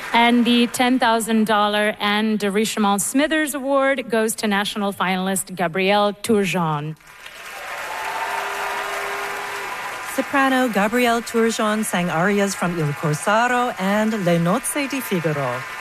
And the $10,000 Anne de Richemont Smithers Award goes to national finalist Gabrielle Turgeon. Soprano Gabrielle Turgeon sang arias from Il Corsaro and Le Nozze di Figaro.